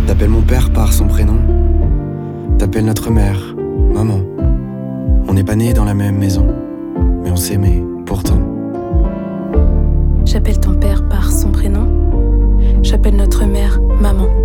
T'appelles mon père par son prénom. T'appelles notre mère, maman. On n'est pas nés dans la même maison, mais on s'aimait pourtant. J'appelle ton père par son prénom. J'appelle notre mère maman.